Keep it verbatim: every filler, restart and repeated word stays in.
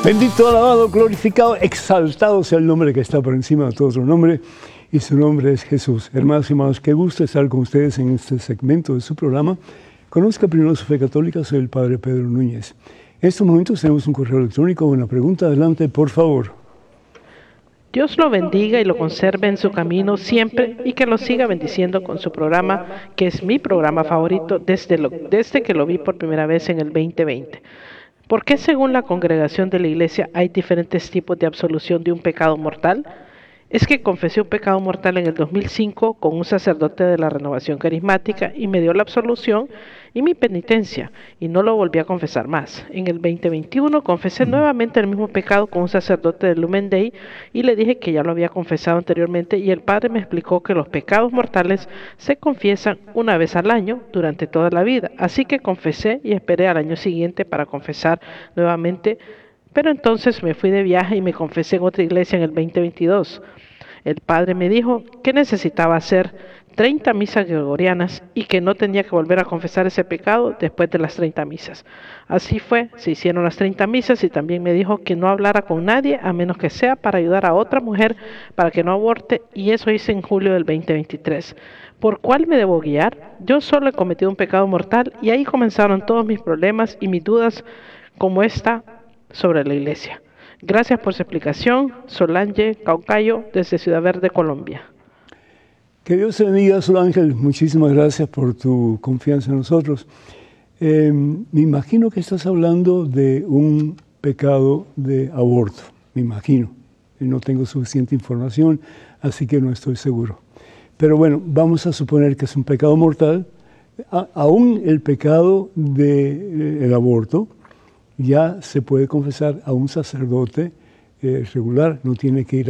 Bendito, alabado, glorificado, exaltado sea el nombre que está por encima de todo otro nombre, y su nombre es Jesús. Hermanos y hermanos, qué gusto estar con ustedes en este segmento de su programa. Conozca primero su fe católica, soy el Padre Pedro Núñez. En estos momentos tenemos un correo electrónico, una pregunta, adelante, por favor. Dios lo bendiga y lo conserve en su camino siempre y que lo siga bendiciendo con su programa, que es mi programa favorito desde, lo, desde que lo vi por primera vez en el veinte veinte. ¿Por qué según la congregación de la Iglesia hay diferentes tipos de absolución de un pecado mortal? Es que confesé un pecado mortal en el dos mil cinco con un sacerdote de la Renovación Carismática y me dio la absolución y mi penitencia, y no lo volví a confesar más. En el veinte veintiuno confesé nuevamente el mismo pecado con un sacerdote de Lumen Day y le dije que ya lo había confesado anteriormente, y el padre me explicó que los pecados mortales se confiesan una vez al año durante toda la vida. Así que confesé y esperé al año siguiente para confesar nuevamente, pero entonces me fui de viaje y me confesé en otra iglesia en el veinte veintidós. El padre me dijo que necesitaba hacer treinta misas gregorianas y que no tenía que volver a confesar ese pecado después de las treinta misas. Así fue, se hicieron las treinta misas y también me dijo que no hablara con nadie a menos que sea para ayudar a otra mujer para que no aborte, y eso hice en julio del veinte veintitrés. ¿Por cuál me debo guiar? Yo solo he cometido un pecado mortal y ahí comenzaron todos mis problemas y mis dudas como esta sobre la iglesia. Gracias por su explicación. Solange Caucayo, desde Ciudad Verde, Colombia. Que Dios te bendiga, Solange. Muchísimas gracias por tu confianza en nosotros. Eh, me imagino que estás hablando de un pecado de aborto. Me imagino. No tengo suficiente información, así que no estoy seguro. Pero bueno, vamos a suponer que es un pecado mortal. A, aún el pecado del aborto ya se puede confesar a un sacerdote eh, regular, no tiene que ir